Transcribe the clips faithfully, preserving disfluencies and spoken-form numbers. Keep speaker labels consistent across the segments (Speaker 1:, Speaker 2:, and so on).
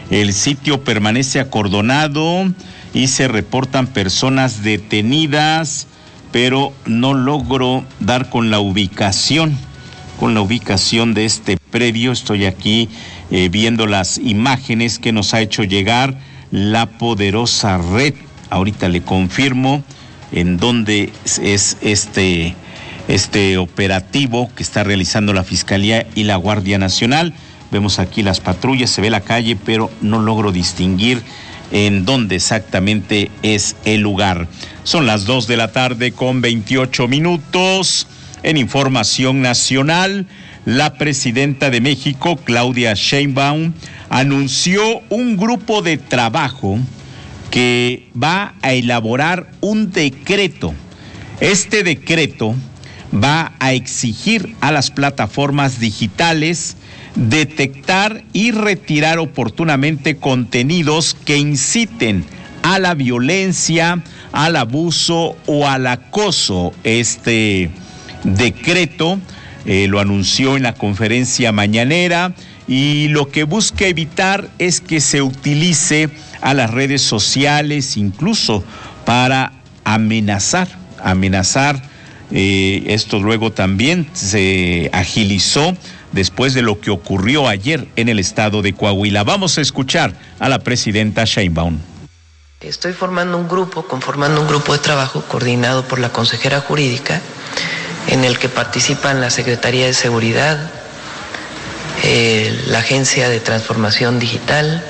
Speaker 1: El sitio permanece acordonado y se reportan personas detenidas, pero no logro dar con la ubicación, con la ubicación de este predio. Estoy aquí eh, viendo las imágenes que nos ha hecho llegar la poderosa red. Ahorita le confirmo en dónde es este, este operativo que está realizando la Fiscalía y la Guardia Nacional. Vemos aquí las patrullas, se ve la calle, pero no logro distinguir en dónde exactamente es el lugar. Son las dos de la tarde con veintiocho minutos. En información nacional, la presidenta de México, Claudia Sheinbaum, anunció un grupo de trabajo que va a elaborar un decreto. Este decreto va a exigir a las plataformas digitales detectar y retirar oportunamente contenidos que inciten a la violencia, al abuso o al acoso. Este decreto eh, lo anunció en la conferencia mañanera y lo que busca evitar es que se utilice a las redes sociales incluso para amenazar, amenazar. Eh, esto luego también se agilizó después de lo que ocurrió ayer en el estado de Coahuila. Vamos a escuchar a la presidenta Sheinbaum.
Speaker 2: Estoy formando un grupo, conformando un grupo de trabajo coordinado por la consejera jurídica, en el que participan la Secretaría de Seguridad, eh, la Agencia de Transformación Digital.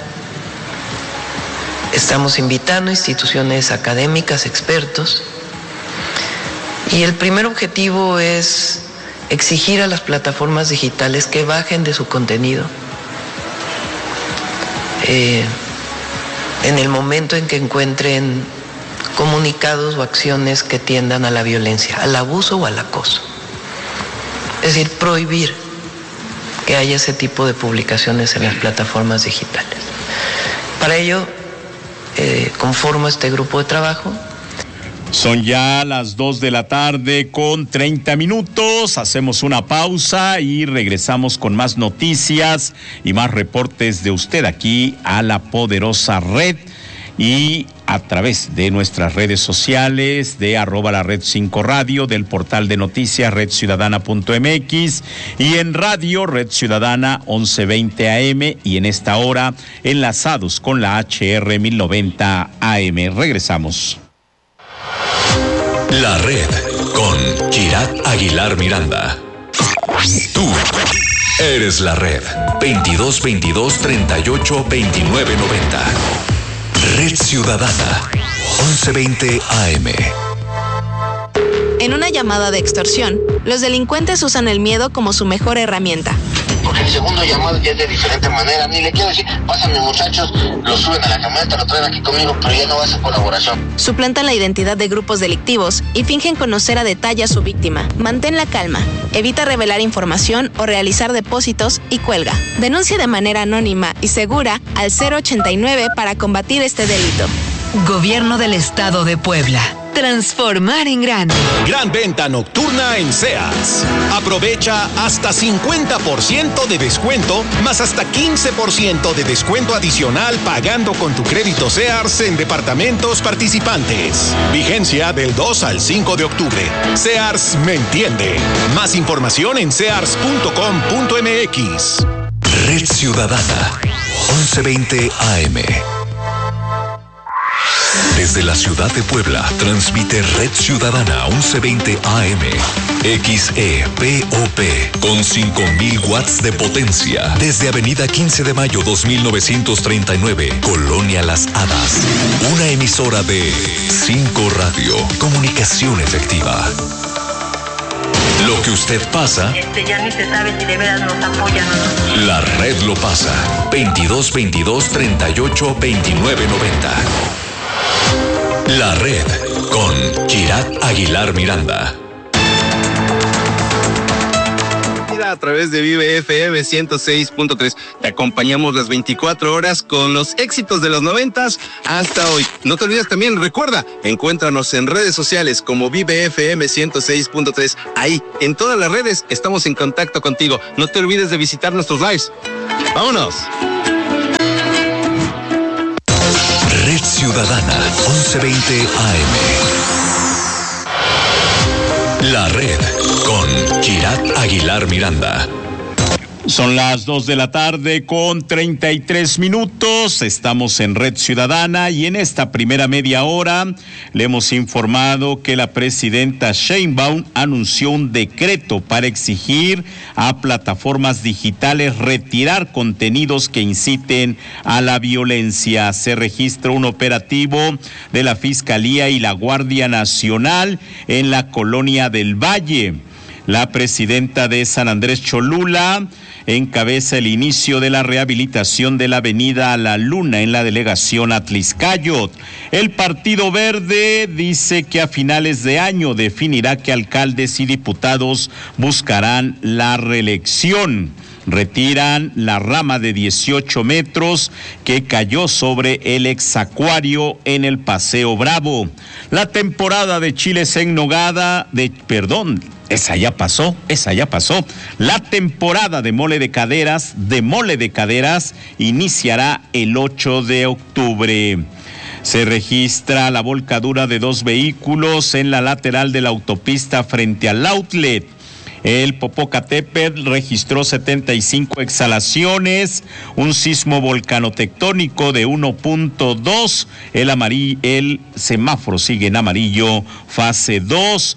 Speaker 2: Estamos invitando instituciones académicas, expertos, y el primer objetivo es exigir a las plataformas digitales que bajen de su contenido eh, en el momento en que encuentren comunicados o acciones que tiendan a la violencia, al abuso o al acoso. Es decir, prohibir que haya ese tipo de publicaciones en las plataformas digitales. Para ello, eh, conformo este grupo de trabajo.
Speaker 1: Son ya las dos de la tarde con treinta minutos. Hacemos una pausa y regresamos con más noticias y más reportes de usted aquí a la poderosa red y a través de nuestras redes sociales, de arroba la red cinco radio, del portal de noticias red ciudadana punto m x y en radio Red Ciudadana once veinte A M y en esta hora enlazados con la H R mil noventa A M. Regresamos.
Speaker 3: La red con Kirat Aguilar Miranda. Tú eres la red. veintidós veintidós treinta y ocho veintinueve noventa. Red Ciudadana once veinte A M.
Speaker 4: En una llamada de extorsión, los delincuentes usan el miedo como su mejor herramienta.
Speaker 5: Porque el segundo llamado ya es de diferente manera. Ni le quiero decir, pásame muchachos, lo suben a la camioneta, lo traen aquí conmigo, pero ya no va a ser colaboración.
Speaker 4: Suplantan la identidad de grupos delictivos y fingen conocer a detalle a su víctima. Mantén la calma, evita revelar información o realizar depósitos y cuelga. Denuncia de manera anónima y segura al cero ochenta y nueve para combatir este delito.
Speaker 6: Gobierno del Estado de Puebla. Transformar en grande.
Speaker 7: Gran venta nocturna en Sears. Aprovecha hasta cincuenta por ciento de descuento, más hasta quince por ciento de descuento adicional pagando con tu crédito Sears en departamentos participantes. Vigencia del dos al cinco de octubre. Sears me entiende. Más información en sears punto com punto m x.
Speaker 3: Red Ciudadana once veinte A M. Desde la ciudad de Puebla, transmite Red Ciudadana once veinte A M, X E P O P, con cinco mil watts de potencia, desde Avenida quince de mayo dos mil novecientos treinta y nueve, Colonia Las Hadas. Una emisora de cinco Radio, comunicación efectiva. Lo que usted pasa,
Speaker 8: este ya ni se sabe si de veras nos apoyan o no.
Speaker 3: La red lo pasa. veintidós veintidós treinta y ocho veintinueve noventa. La red con Kirat Aguilar Miranda.
Speaker 9: A través de Vive F M ciento seis punto tres. Te acompañamos las veinticuatro horas con los éxitos de los noventas hasta hoy. No te olvides también, recuerda, encuéntranos en redes sociales como Vive F M ciento seis punto tres. Ahí, en todas las redes, estamos en contacto contigo. No te olvides de visitar nuestros lives. ¡Vámonos!
Speaker 3: Ciudadana, once veinte A M. La Red con Kirat Aguilar Miranda.
Speaker 1: Son las dos de la tarde con treinta y tres minutos. Estamos en Red Ciudadana y en esta primera media hora le hemos informado que la presidenta Sheinbaum anunció un decreto para exigir a plataformas digitales retirar contenidos que inciten a la violencia. Se registra un operativo de la Fiscalía y la Guardia Nacional en la Colonia del Valle. La presidenta de San Andrés Cholula encabeza el inicio de la rehabilitación de la avenida La Luna en la delegación Atlixcayot. El Partido Verde dice que a finales de año definirá qué alcaldes y diputados buscarán la reelección. Retiran la rama de dieciocho metros que cayó sobre el exacuario en el Paseo Bravo. La temporada de chiles en nogada, de, perdón, esa ya pasó, esa ya pasó. La temporada de mole de caderas, de mole de caderas, iniciará el ocho de octubre. Se registra la volcadura de dos vehículos en la lateral de la autopista frente al outlet. El Popocatépetl registró setenta y cinco exhalaciones, un sismo volcanotectónico de uno punto dos, el, amarillo, el semáforo sigue en amarillo, fase dos.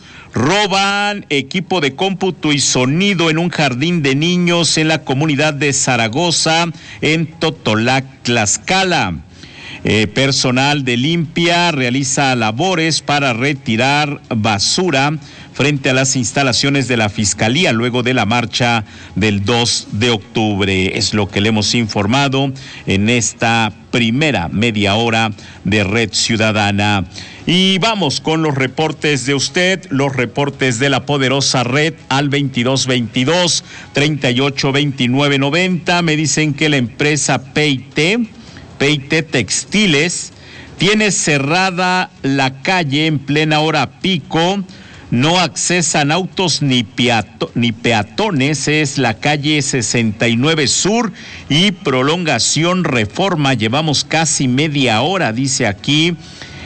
Speaker 1: Roban equipo de cómputo y sonido en un jardín de niños en la comunidad de Zaragoza, en Totolac, Tlaxcala. Eh, personal de limpia realiza labores para retirar basura frente a las instalaciones de la Fiscalía luego de la marcha del dos de octubre. Es lo que le hemos informado en esta primera media hora de Red Ciudadana. Y vamos con los reportes de usted, los reportes de la poderosa red al veintidós veintidós, treinta y ocho veintinueve noventa. Me dicen que la empresa P y T, P y T Textiles, tiene cerrada la calle en plena hora pico. No accesan autos ni, peato, ni peatones, es la calle sesenta y nueve Sur y prolongación Reforma. Llevamos casi media hora, dice aquí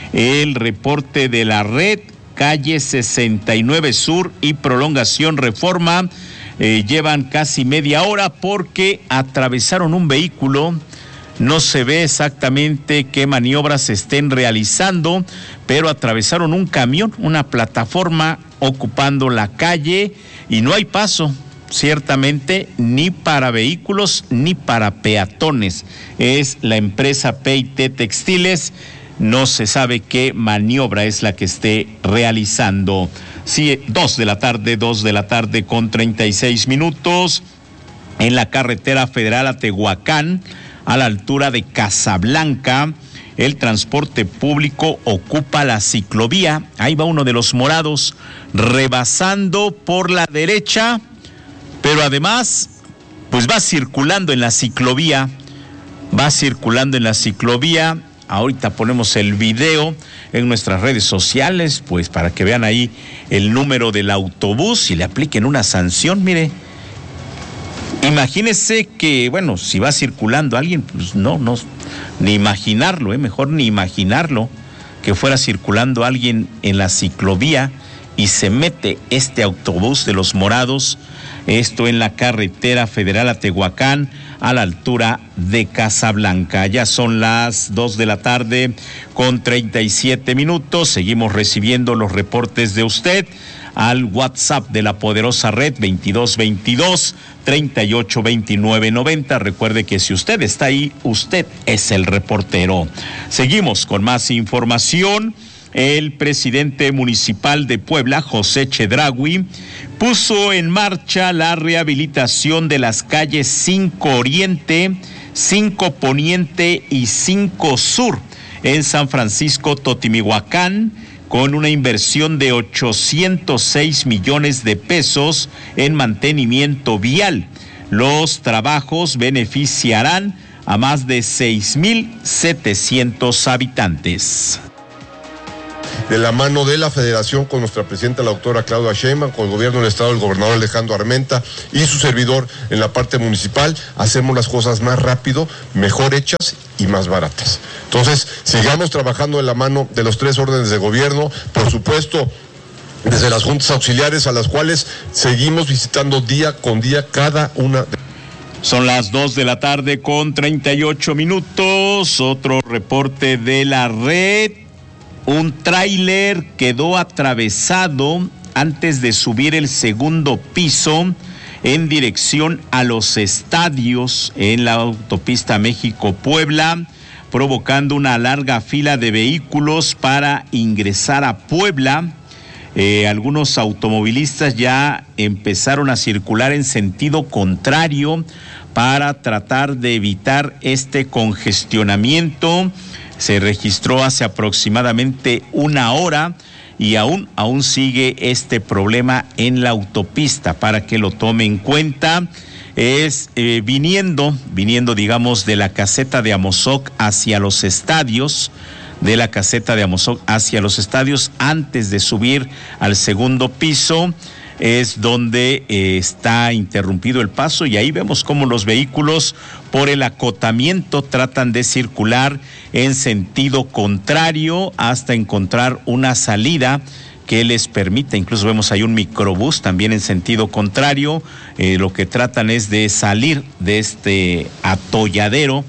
Speaker 1: el reporte de la red, calle sesenta y nueve Sur y prolongación Reforma. Eh, llevan casi media hora porque atravesaron un vehículo. No se ve exactamente qué maniobras se estén realizando, pero atravesaron un camión, una plataforma ocupando la calle y no hay paso, ciertamente, ni para vehículos ni para peatones. Es la empresa P y T Textiles, no se sabe qué maniobra es la que esté realizando. Sí, dos de la tarde, dos de la tarde con treinta y seis minutos, en la carretera federal a Tehuacán, a la altura de Casablanca, el transporte público ocupa la ciclovía. Ahí va uno de los morados rebasando por la derecha, pero además, pues va circulando en la ciclovía, va circulando en la ciclovía. Ahorita ponemos el video en nuestras redes sociales, pues para que vean ahí el número del autobús y le apliquen una sanción, mire. Imagínese que, bueno, si va circulando alguien, pues no, no, ni imaginarlo, ¿eh? Mejor ni imaginarlo, que fuera circulando alguien en la ciclovía y se mete este autobús de los morados, esto en la carretera federal a Tehuacán, a la altura de Casablanca. Ya son las dos de la tarde con treinta y siete minutos, seguimos recibiendo los reportes de usted al WhatsApp de la poderosa red veintidós veintidós, treinta y ocho veintinueve noventa. Recuerde que si usted está ahí, usted es el reportero. Seguimos con más información. El presidente municipal de Puebla, José Chedraui, puso en marcha la rehabilitación de las calles cinco Oriente, cinco Poniente y cinco Sur en San Francisco Totimihuacán, con una inversión de ochocientos seis millones de pesos en mantenimiento vial. Los trabajos beneficiarán a más de seis mil setecientos habitantes.
Speaker 10: De la mano de la Federación, con nuestra presidenta, la doctora Claudia Sheinbaum, con el gobierno del estado, el gobernador Alejandro Armenta y su servidor en la parte municipal, hacemos las cosas más rápido, mejor hechas y más baratas. Entonces, sigamos trabajando de la mano de los tres órdenes de gobierno, por supuesto, desde las juntas auxiliares a las cuales seguimos visitando día con día cada una de...
Speaker 1: Son las dos de la tarde con treinta y ocho minutos. Otro reporte de la red. Un tráiler quedó atravesado antes de subir el segundo piso en dirección a los estadios en la autopista México-Puebla, provocando una larga fila de vehículos para ingresar a Puebla. Eh, algunos automovilistas ya empezaron a circular en sentido contrario para tratar de evitar este congestionamiento. Se registró hace aproximadamente una hora y aún, aún sigue este problema en la autopista, para que lo tome en cuenta. Es eh, viniendo, viniendo digamos de la caseta de Amozoc hacia los estadios, de la caseta de Amozoc hacia los estadios, antes de subir al segundo piso, es donde eh, está interrumpido el paso, y ahí vemos cómo los vehículos, por el acotamiento, tratan de circular en sentido contrario hasta encontrar una salida que les permita. Incluso vemos ahí un microbús también en sentido contrario. Eh, lo que tratan es de salir de este atolladero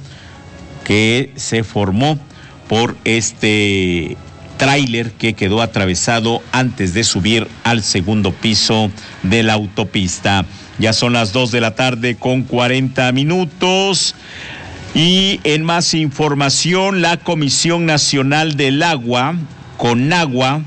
Speaker 1: que se formó por este tráiler que quedó atravesado antes de subir al segundo piso de la autopista. Ya son las dos de la tarde con cuarenta minutos. Y en más información, la Comisión Nacional del Agua, CONAGUA,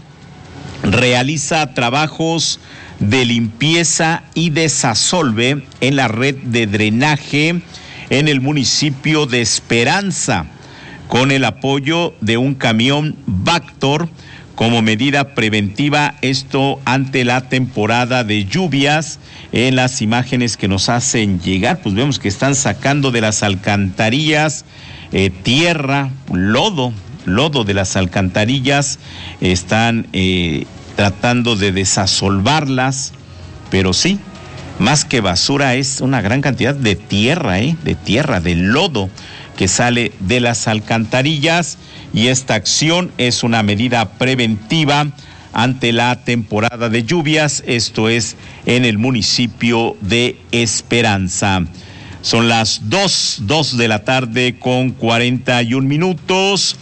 Speaker 1: realiza trabajos de limpieza y desasolve en la red de drenaje en el municipio de Esperanza, con el apoyo de un camión Vactor como medida preventiva, esto ante la temporada de lluvias. En las imágenes que nos hacen llegar, pues vemos que están sacando de las alcantarillas eh, tierra, lodo, lodo de las alcantarillas, están eh, tratando de desasolvarlas, pero sí, más que basura es una gran cantidad de tierra, eh, de tierra, de lodo que sale de las alcantarillas, y esta acción es una medida preventiva ante la temporada de lluvias, esto es en el municipio de Esperanza. Son las dos, dos de la tarde con cuarenta y un minutos,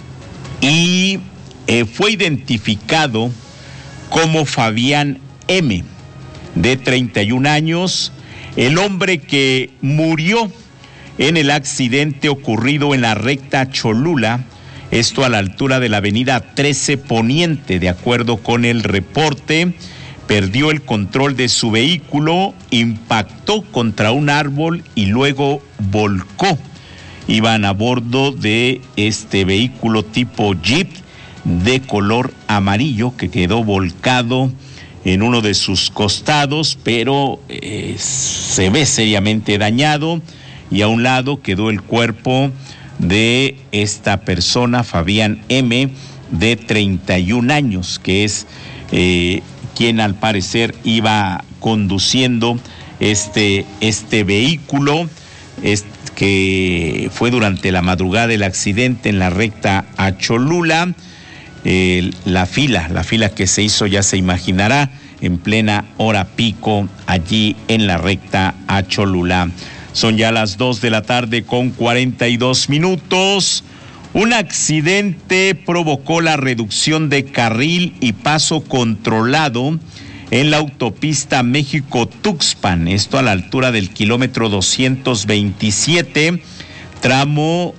Speaker 1: y eh, fue identificado como Fabián M., de treinta y un años, el hombre que murió en el accidente ocurrido en la recta Cholula, esto a la altura de la avenida trece Poniente. De acuerdo con el reporte, perdió el control de su vehículo, impactó contra un árbol y luego volcó. Iban a bordo de este vehículo tipo Jeep de color amarillo que quedó volcado en uno de sus costados, pero eh, se ve seriamente dañado, y a un lado quedó el cuerpo de esta persona, Fabián M., de treinta y un años, que es eh, quien al parecer iba conduciendo este, este vehículo, es, que fue durante la madrugada del accidente en la recta a Cholula. Eh, la fila, la fila que se hizo, ya se imaginará, en plena hora pico allí en la recta a Cholula. Son ya las dos de la tarde con cuarenta y dos minutos. Un accidente provocó la reducción de carril y paso controlado en la autopista México-Tuxpan, esto a la altura del kilómetro doscientos veintisiete, tramo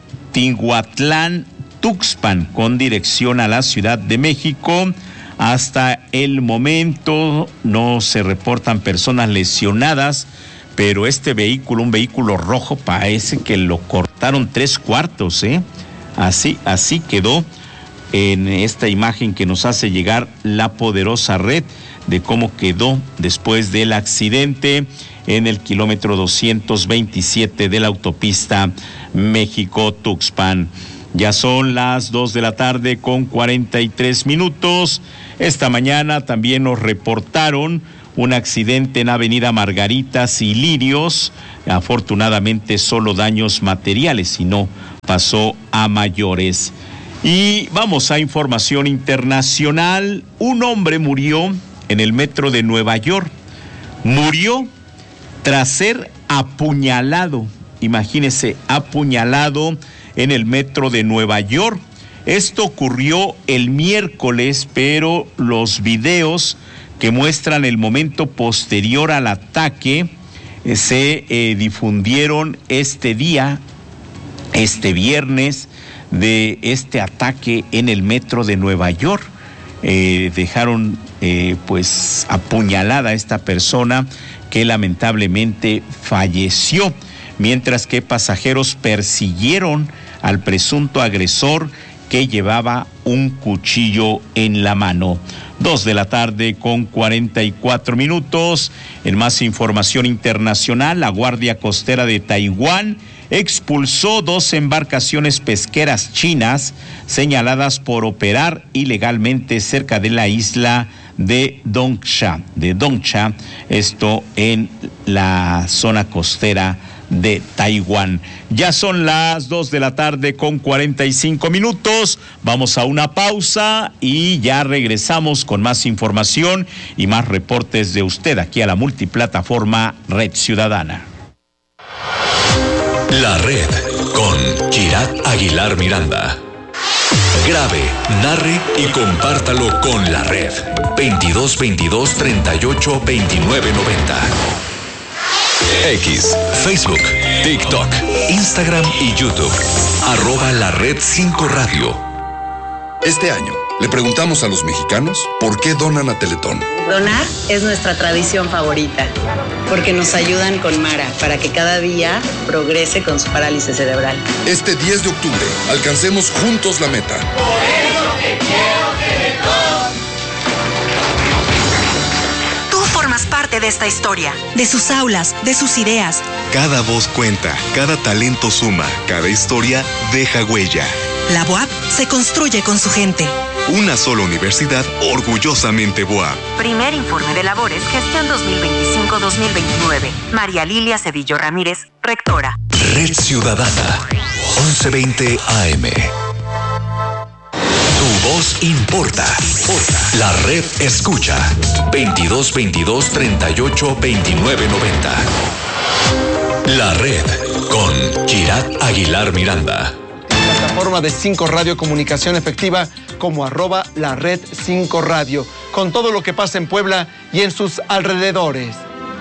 Speaker 1: Tinguatlán-Tuxpan, con dirección a la Ciudad de México. Hasta el momento no se reportan personas lesionadas, pero este vehículo, un vehículo rojo, parece que lo cortaron tres cuartos, ¿eh? Así, así quedó en esta imagen que nos hace llegar la poderosa red, de cómo quedó después del accidente en el kilómetro doscientos veintisiete de la autopista México-Tuxpan. Ya son las dos de la tarde con cuarenta y tres minutos. Esta mañana también nos reportaron un accidente en Avenida Margaritas y Lirios. Afortunadamente solo daños materiales y no pasó a mayores. Y vamos a información internacional. Un hombre murió en el metro de Nueva York. Murió tras ser apuñalado. Imagínese, apuñalado en el metro de Nueva York. Esto ocurrió el miércoles, pero los videos que muestran el momento posterior al ataque eh, se eh, difundieron este día, este viernes, de este ataque en el metro de Nueva York. Eh, dejaron eh, pues apuñalada a esta persona que lamentablemente falleció, mientras que pasajeros persiguieron al presunto agresor que llevaba un cuchillo en la mano. Dos de la tarde con cuarenta y cuatro minutos. En más información internacional, la Guardia Costera de Taiwán expulsó dos embarcaciones pesqueras chinas señaladas por operar ilegalmente cerca de la isla de Dongsha, de Dongsha, esto en la zona costera de Taiwán. Ya son las dos de la tarde con cuarenta y cinco minutos. Vamos a una pausa y ya regresamos con más información y más reportes de usted aquí a la multiplataforma Red Ciudadana.
Speaker 3: La Red con Kirat Aguilar Miranda. Grabe, narre y compártalo con La Red. veintidós veintidós treinta y ocho veintinueve noventa. X, Facebook, TikTok, Instagram y YouTube. Arroba La Red cinco Radio.
Speaker 11: Este año le preguntamos a los mexicanos por qué donan a Teletón.
Speaker 12: Donar es nuestra tradición favorita, porque nos ayudan con Mara para que cada día progrese con su parálisis cerebral.
Speaker 11: Este diez de octubre, alcancemos juntos la meta.
Speaker 13: Por eso te quiero, Teletón.
Speaker 14: Tú formas parte de esta historia, de sus aulas, de sus ideas.
Speaker 15: Cada voz cuenta, cada talento suma, cada historia deja huella.
Speaker 14: La B O A P se construye con su gente.
Speaker 15: Una sola universidad orgullosamente B O A P.
Speaker 14: Primer informe de labores, gestión dos mil veinticinco dos mil veintinueve. María Lilia Cedillo Ramírez, rectora.
Speaker 3: Red Ciudadana, once veinte A M. Tu voz importa. La Red escucha. veintidós veintidós treinta y ocho veintinueve noventa. La Red con Kirat Aguilar Miranda.
Speaker 16: Plataforma de cinco Radio, comunicación efectiva como arroba la red cinco Radio, con todo lo que pasa en Puebla y en sus alrededores.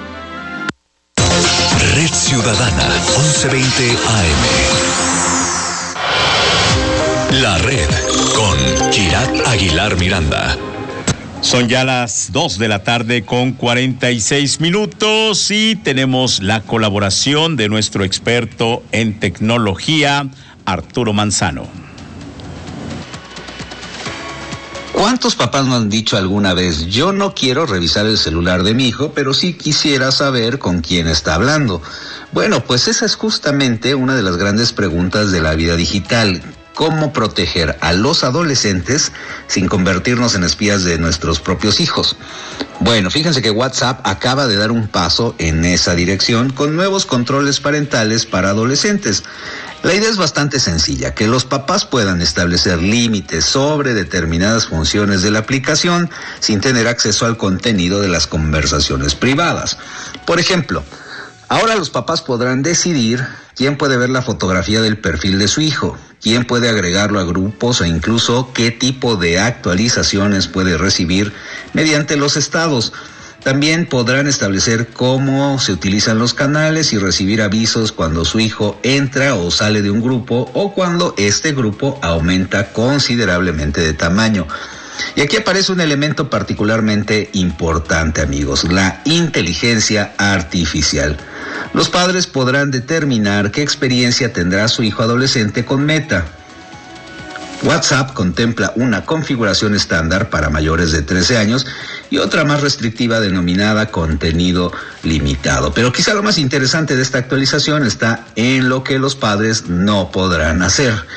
Speaker 3: Red Ciudadana, once veinte A M. La Red con Kirat Aguilar Miranda.
Speaker 1: Son ya las dos de la tarde con cuarenta y seis minutos y tenemos la colaboración de nuestro experto en tecnología, Arturo Manzano.
Speaker 17: ¿Cuántos papás nos han dicho alguna vez, yo no quiero revisar el celular de mi hijo, pero sí quisiera saber con quién está hablando? Bueno, pues esa es justamente una de las grandes preguntas de la vida digital. ¿Cómo proteger a los adolescentes sin convertirnos en espías de nuestros propios hijos? Bueno, fíjense que WhatsApp acaba de dar un paso en esa dirección con nuevos controles parentales para adolescentes. La idea es bastante sencilla, que los papás puedan establecer límites sobre determinadas funciones de la aplicación sin tener acceso al contenido de las conversaciones privadas. Por ejemplo, ahora los papás podrán decidir quién puede ver la fotografía del perfil de su hijo, quién puede agregarlo a grupos e incluso qué tipo de actualizaciones puede recibir mediante los estados. También podrán establecer cómo se utilizan los canales y recibir avisos cuando su hijo entra o sale de un grupo o cuando este grupo aumenta considerablemente de tamaño. Y aquí aparece un elemento particularmente importante, amigos, la inteligencia artificial. Los padres podrán determinar qué experiencia tendrá su hijo adolescente con Meta. WhatsApp contempla una configuración estándar para mayores de trece años y otra más restrictiva denominada contenido limitado. Pero quizá lo más interesante de esta actualización está en lo que los padres no podrán hacer.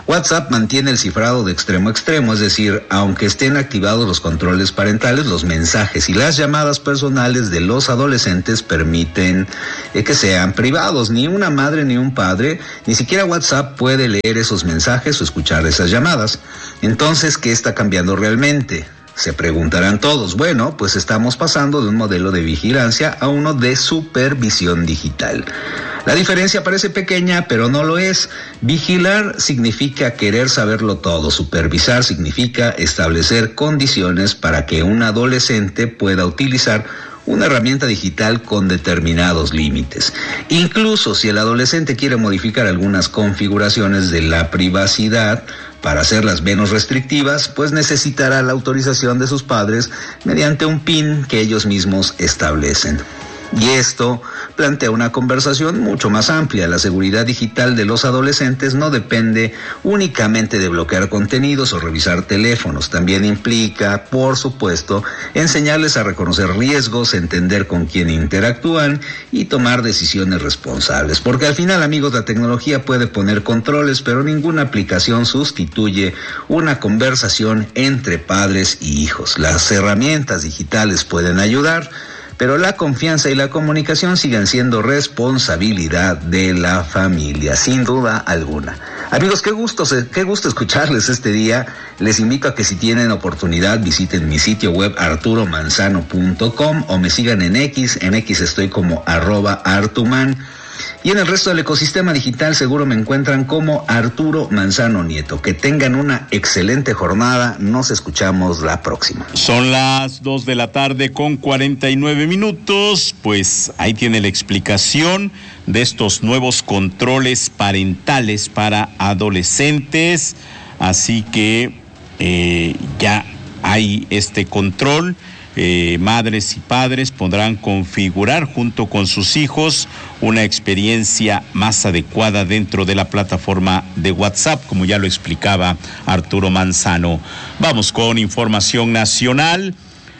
Speaker 17: WhatsApp mantiene el cifrado de extremo a extremo, es decir, aunque estén activados los controles parentales, los mensajes y las llamadas personales de los adolescentes permiten eh, que sean privados. Ni una madre ni un padre, ni siquiera WhatsApp puede leer esos mensajes o escuchar esas llamadas. Entonces, ¿qué está cambiando realmente? Se preguntarán todos. Bueno, pues estamos pasando de un modelo de vigilancia a uno de supervisión digital. La diferencia parece pequeña, pero no lo es. Vigilar significa querer saberlo todo. Supervisar significa establecer condiciones para que un adolescente pueda utilizar una herramienta digital con determinados límites. Incluso si el adolescente quiere modificar algunas configuraciones de la privacidad para hacerlas menos restrictivas, pues necesitará la autorización de sus padres mediante un PIN que ellos mismos establecen. Y esto plantea una conversación mucho más amplia. La seguridad digital de los adolescentes no depende únicamente de bloquear contenidos o revisar teléfonos. También implica, por supuesto, enseñarles a reconocer riesgos, entender con quién interactúan y tomar decisiones responsables. Porque al final, amigos, la tecnología puede poner controles, pero ninguna aplicación sustituye una conversación entre padres y hijos. Las herramientas digitales pueden ayudar, pero la confianza y la comunicación siguen siendo responsabilidad de la familia, sin duda alguna. Amigos, qué gusto, qué gusto escucharles este día. Les invito a que si tienen oportunidad visiten mi sitio web arturo manzano punto com o me sigan en X. En X estoy como arroba artuman. Y en el resto del ecosistema digital seguro me encuentran como Arturo Manzano Nieto. Que tengan una excelente jornada. Nos escuchamos la próxima.
Speaker 1: Son las dos de la tarde con cuarenta y nueve minutos. Pues ahí tiene la explicación de estos nuevos controles parentales para adolescentes. Así que eh, ya hay este control. Eh, madres y padres podrán configurar junto con sus hijos una experiencia más adecuada dentro de la plataforma de WhatsApp, como ya lo explicaba Arturo Manzano. Vamos con información nacional.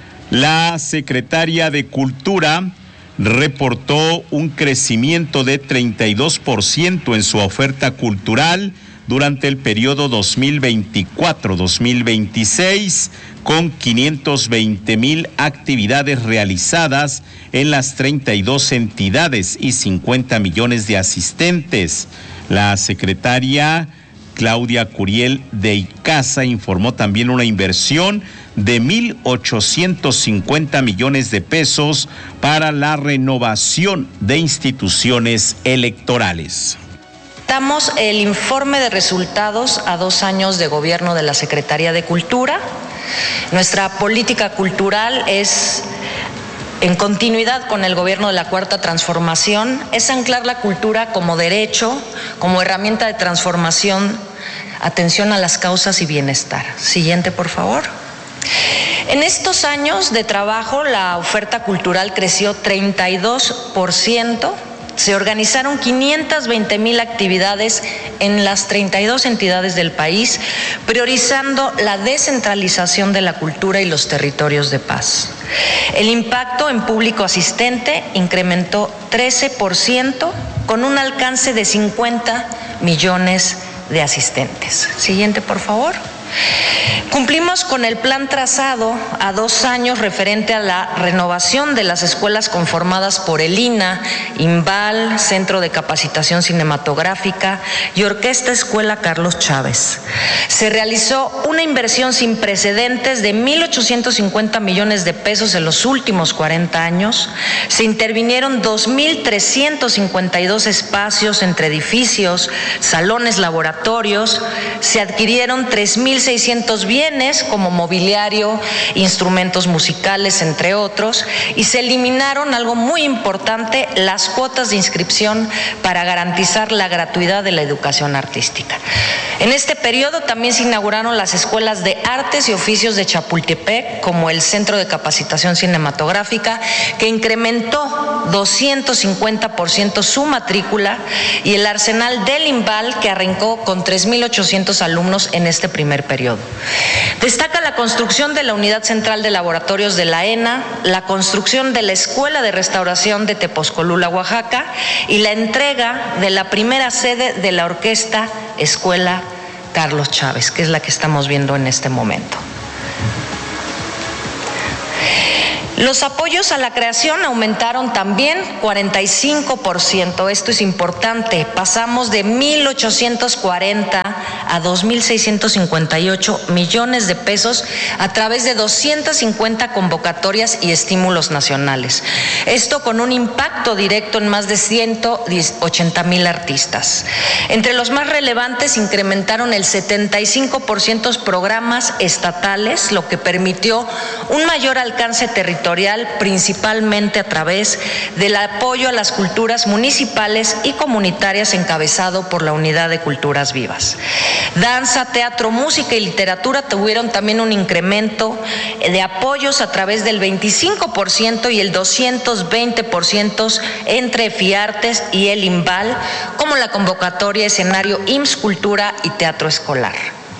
Speaker 1: La secretaria de Cultura reportó un crecimiento de treinta y dos por ciento en su oferta cultural durante el periodo dos mil veinticuatro dos mil veintiséis, con quinientos veinte mil actividades realizadas en las treinta y dos entidades y cincuenta millones de asistentes. La secretaria Claudia Curiel de Icaza informó también una inversión de mil ochocientos cincuenta millones de pesos para la renovación de instituciones electorales.
Speaker 18: Damos el informe de resultados a dos años de gobierno de la Secretaría de Cultura. Nuestra política cultural es, en continuidad con el gobierno de la Cuarta Transformación, es anclar la cultura como derecho, como herramienta de transformación, atención a las causas y bienestar. Siguiente, por favor. En estos años de trabajo, la oferta cultural creció treinta y dos por ciento. Se organizaron quinientas veinte mil actividades en las treinta y dos entidades del país, priorizando la descentralización de la cultura y los territorios de paz. El impacto en público asistente incrementó trece por ciento con un alcance de cincuenta millones de asistentes. Siguiente, por favor. Cumplimos con el plan trazado a dos años referente a la renovación de las escuelas conformadas por el I N A, INVAL, Centro de Capacitación Cinematográfica y Orquesta Escuela Carlos Chávez. Se realizó una inversión sin precedentes de mil ochocientos cincuenta millones de pesos en los últimos cuarenta años. Se intervinieron dos mil trescientos cincuenta y dos espacios entre edificios, salones, laboratorios. Se adquirieron tres mil seiscientos bienes como mobiliario, instrumentos musicales, entre otros, y se eliminaron, algo muy importante, las cuotas de inscripción para garantizar la gratuidad de la educación artística. En este periodo también se inauguraron las escuelas de artes y oficios de Chapultepec, como el Centro de Capacitación Cinematográfica, que incrementó doscientos cincuenta por ciento su matrícula, y el Arsenal del INVAL, que arrancó con tres mil ochocientos alumnos en este primer periodo. Destaca la construcción de la Unidad Central de Laboratorios de la ENA, la construcción de la Escuela de Restauración de Tepozcolula, Oaxaca, y la entrega de la primera sede de la Orquesta Escuela Carlos Chávez, que es la que estamos viendo en este momento. Los apoyos a la creación aumentaron también cuarenta y cinco por ciento. Esto es importante. Pasamos de mil ochocientos cuarenta a dos mil seiscientos cincuenta y ocho millones de pesos a través de doscientas cincuenta convocatorias y estímulos nacionales. Esto con un impacto directo en más de ciento ochenta mil artistas. Entre los más relevantes incrementaron el setenta y cinco por ciento programas estatales, lo que permitió un mayor alcance territorial, principalmente a través del apoyo a las culturas municipales y comunitarias encabezado por la Unidad de Culturas Vivas. Danza, teatro, música y literatura tuvieron también un incremento de apoyos a través del veinticinco por ciento y el doscientos veinte por ciento entre FIARTES y el IMBAL, como la convocatoria escenario I M S S Cultura y Teatro Escolar.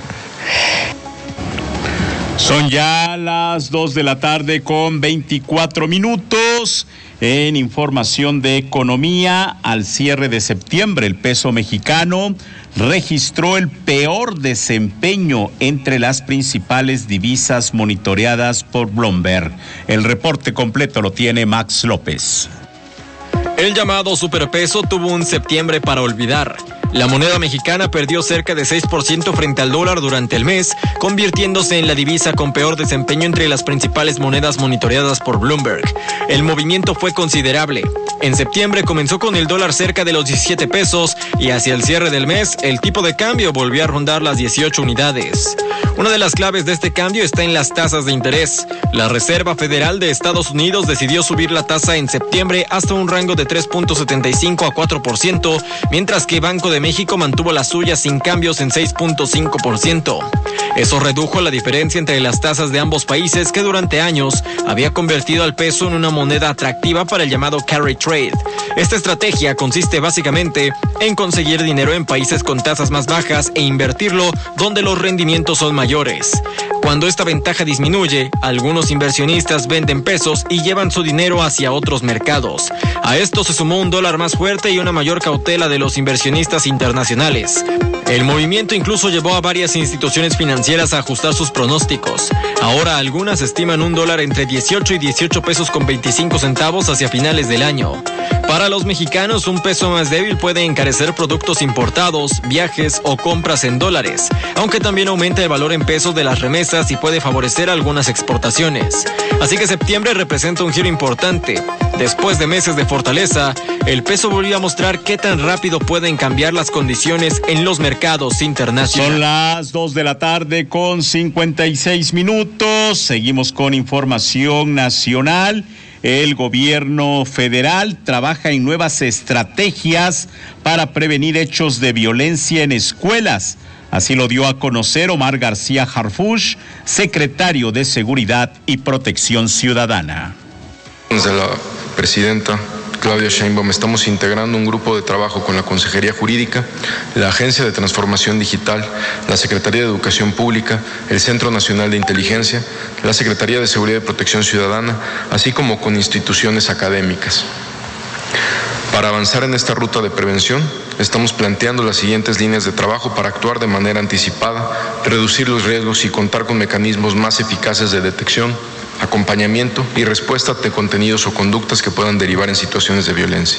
Speaker 1: Son ya las dos de la tarde con veinticuatro minutos. En información de economía, al cierre de septiembre, el peso mexicano registró el peor desempeño entre las principales divisas monitoreadas por Bloomberg. El reporte completo lo tiene Max López.
Speaker 19: El llamado superpeso tuvo un septiembre para olvidar. La moneda mexicana perdió cerca de seis por ciento frente al dólar durante el mes, convirtiéndose en la divisa con peor desempeño entre las principales monedas monitoreadas por Bloomberg. El movimiento fue considerable. En septiembre comenzó con el dólar cerca de los diecisiete pesos y hacia el cierre del mes el tipo de cambio volvió a rondar las dieciocho unidades. Una de las claves de este cambio está en las tasas de interés. La Reserva Federal de Estados Unidos decidió subir la tasa en septiembre hasta un rango de tres punto setenta y cinco a cuatro por ciento, mientras que Banco de México mantuvo la suya sin cambios en seis punto cinco por ciento. Eso redujo la diferencia entre las tasas de ambos países, que durante años había convertido al peso en una moneda atractiva para el llamado carry trade. Esta estrategia consiste básicamente en conseguir dinero en países con tasas más bajas e invertirlo donde los rendimientos son mayores. Cuando esta ventaja disminuye, algunos inversionistas venden pesos y llevan su dinero hacia otros mercados. A esto se sumó un dólar más fuerte y una mayor cautela de los inversionistas internacionales. El movimiento incluso llevó a varias instituciones financieras a ajustar sus pronósticos. Ahora algunas estiman un dólar entre dieciocho y dieciocho pesos con veinticinco centavos hacia finales del año. Para los mexicanos, un peso más débil puede encarecer productos importados, viajes o compras en dólares, aunque también aumenta el valor en pesos de las remesas y puede favorecer algunas exportaciones. Así que septiembre representa un giro importante. Después de meses de fortaleza, el peso volvió a mostrar qué tan rápido pueden cambiar las condiciones en los mercados internacionales.
Speaker 1: Son las dos de la tarde con cincuenta y seis minutos. Seguimos con información nacional. El gobierno federal trabaja en nuevas estrategias para prevenir hechos de violencia en escuelas. Así lo dio a conocer Omar García Harfuch, secretario de Seguridad y Protección Ciudadana.
Speaker 20: Desde la presidenta Claudia Sheinbaum estamos integrando un grupo de trabajo con la Consejería Jurídica, la Agencia de Transformación Digital, la Secretaría de Educación Pública, el Centro Nacional de Inteligencia, la Secretaría de Seguridad y Protección Ciudadana, así como con instituciones académicas. Para avanzar en esta ruta de prevención, estamos planteando las siguientes líneas de trabajo para actuar de manera anticipada, reducir los riesgos y contar con mecanismos más eficaces de detección, acompañamiento y respuesta de contenidos o conductas que puedan derivar en situaciones de violencia.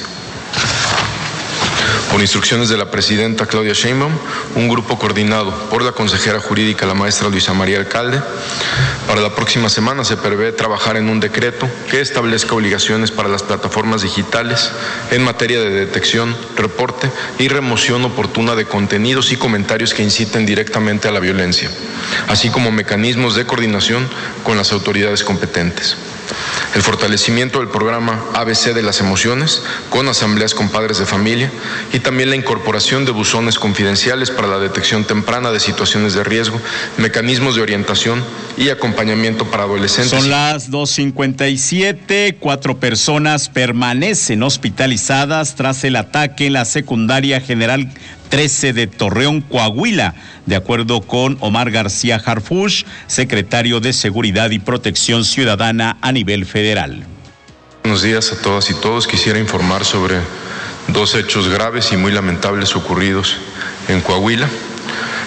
Speaker 20: Por instrucciones de la presidenta Claudia Sheinbaum, un grupo coordinado por la consejera jurídica, la maestra Luisa María Alcalde, para la próxima semana se prevé trabajar en un decreto que establezca obligaciones para las plataformas digitales en materia de detección, reporte y remoción oportuna de contenidos y comentarios que inciten directamente a la violencia, así como mecanismos de coordinación con las autoridades competentes. El fortalecimiento del programa A B C de las emociones, con asambleas con padres de familia, y también la incorporación de buzones confidenciales para la detección temprana de situaciones de riesgo, mecanismos de orientación y acompañamiento para adolescentes.
Speaker 1: Son las dos cincuenta y siete, cuatro personas permanecen hospitalizadas tras el ataque en la secundaria General trece de Torreón, Coahuila, de acuerdo con Omar García Harfuch, secretario de Seguridad y Protección Ciudadana a nivel federal.
Speaker 20: Buenos días a todas y todos. Quisiera informar sobre dos hechos graves y muy lamentables ocurridos en Coahuila.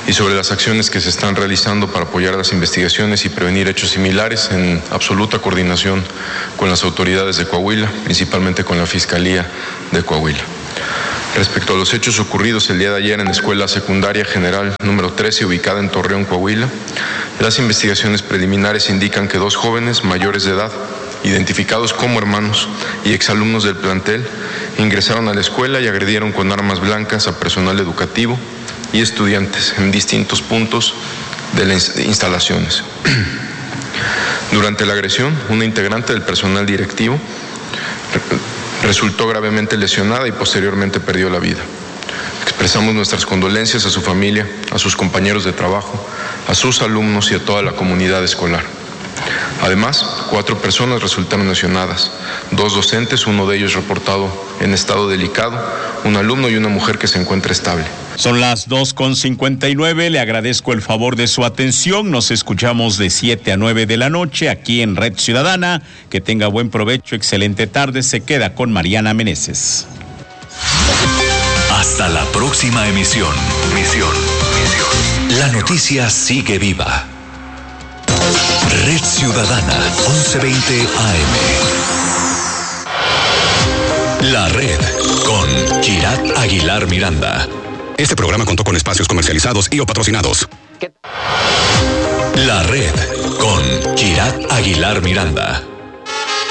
Speaker 20: y sobre las acciones que se están realizando para apoyar las investigaciones y prevenir hechos similares en absoluta coordinación con las autoridades de Coahuila, principalmente con la Fiscalía de Coahuila. Respecto a los hechos ocurridos el día de ayer en la Escuela Secundaria General número trece, ubicada en Torreón, Coahuila, las investigaciones preliminares indican que dos jóvenes mayores de edad, identificados como hermanos y exalumnos del plantel, ingresaron a la escuela y agredieron con armas blancas a personal educativo y estudiantes en distintos puntos de las instalaciones. Durante la agresión, una integrante del personal directivo resultó gravemente lesionada y posteriormente perdió la vida. Expresamos nuestras condolencias a su familia, a sus compañeros de trabajo, a sus alumnos y a toda la comunidad escolar. Además, cuatro personas resultaron lesionadas, dos docentes, uno de ellos reportado en estado delicado, un alumno y una mujer que se encuentra estable.
Speaker 1: Son las dos con cincuenta y nueve, le agradezco el favor de su atención, nos escuchamos de siete a nueve de la noche aquí en Red Ciudadana, que tenga buen provecho, excelente tarde, se queda con Mariana Meneses.
Speaker 3: Hasta la próxima emisión. Misión, misión. La noticia sigue viva. Red Ciudadana, once veinte A M. La Red, con Kirat Aguilar Miranda.
Speaker 21: Este programa contó con espacios comercializados y o patrocinados.
Speaker 3: La Red, con Kirat Aguilar Miranda.